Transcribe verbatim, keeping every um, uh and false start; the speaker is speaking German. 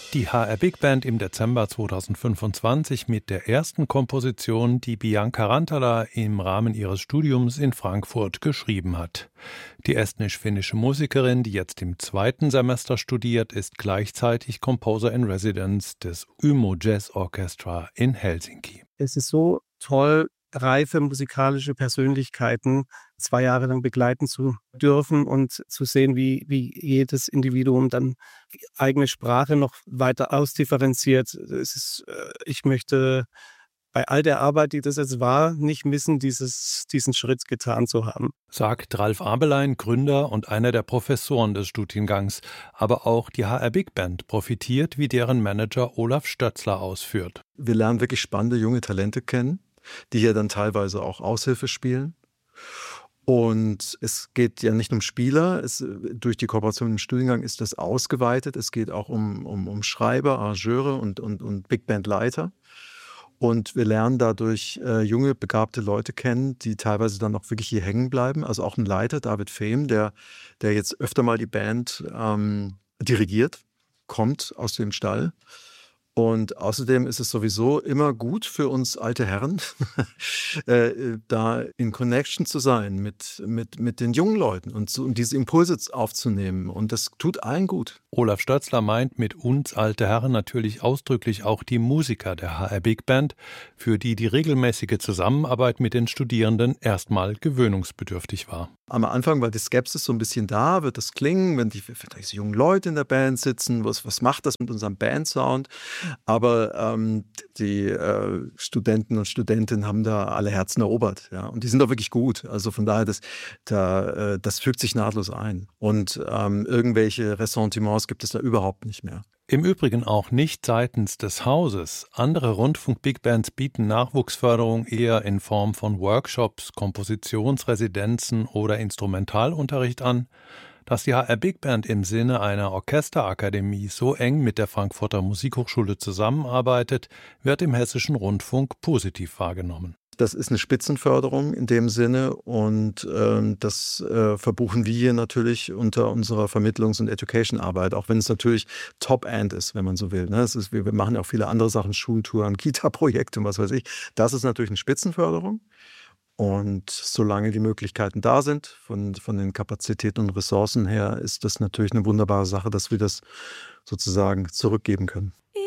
Die H R Big Band im Dezember zweitausendfünfundzwanzig mit der ersten Komposition, die Bianca Rantala im Rahmen ihres Studiums in Frankfurt geschrieben hat. Die estnisch-finnische Musikerin, die jetzt im zweiten Semester studiert, ist gleichzeitig Composer in Residence des Ymo Jazz Orchestra in Helsinki. Es ist so toll, reife musikalische Persönlichkeiten zwei Jahre lang begleiten zu dürfen und zu sehen, wie, wie jedes Individuum dann die eigene Sprache noch weiter ausdifferenziert. Es ist, ich möchte bei all der Arbeit, die das jetzt war, nicht missen, dieses, diesen Schritt getan zu haben. Sagt Ralf Abelein, Gründer und einer der Professoren des Studiengangs. Aber auch die H R Big Band profitiert, wie deren Manager Olaf Stötzler ausführt. Wir lernen wirklich spannende junge Talente kennen, die hier dann teilweise auch Aushilfe spielen. Und es geht ja nicht um Spieler, es, durch die Kooperation im Studiengang ist das ausgeweitet. Es geht auch um, um, um Schreiber, Arrangeure und, und, und Big Band-Leiter. Und wir lernen dadurch äh, junge, begabte Leute kennen, die teilweise dann auch wirklich hier hängen bleiben. Also auch ein Leiter, David Fehm, der, der jetzt öfter mal die Band ähm, dirigiert, kommt aus dem Stall. Und außerdem ist es sowieso immer gut für uns alte Herren, äh, da in Connection zu sein mit, mit, mit den jungen Leuten und, so, und diese Impulse aufzunehmen. Und das tut allen gut. Olaf Stötzler meint mit uns alte Herren natürlich ausdrücklich auch die Musiker der H R Big Band, für die die regelmäßige Zusammenarbeit mit den Studierenden erstmal gewöhnungsbedürftig war. Am Anfang war die Skepsis so ein bisschen da, wird das klingen, wenn die, wenn die jungen Leute in der Band sitzen, was, was macht das mit unserem Bandsound? Aber ähm, die äh, Studenten und Studentinnen haben da alle Herzen erobert, ja, und die sind auch wirklich gut. Also von daher, das, da, äh, das fügt sich nahtlos ein. Und ähm, irgendwelche Ressentiments gibt es da überhaupt nicht mehr. Im Übrigen auch nicht seitens des Hauses. Andere Rundfunk-Big-Bands bieten Nachwuchsförderung eher in Form von Workshops, Kompositionsresidenzen oder Instrumentalunterricht an. Dass die H R Big Band im Sinne einer Orchesterakademie so eng mit der Frankfurter Musikhochschule zusammenarbeitet, wird im Hessischen Rundfunk positiv wahrgenommen. Das ist eine Spitzenförderung in dem Sinne und äh, das äh, verbuchen wir hier natürlich unter unserer Vermittlungs- und Education-Arbeit, auch wenn es natürlich Top-End ist, wenn man so will. Ne? Es ist, wir, wir machen ja auch viele andere Sachen, Schultouren, Kita-Projekte und was weiß ich. Das ist natürlich eine Spitzenförderung. Und solange die Möglichkeiten da sind, von, von den Kapazitäten und Ressourcen her, ist das natürlich eine wunderbare Sache, dass wir das sozusagen zurückgeben können.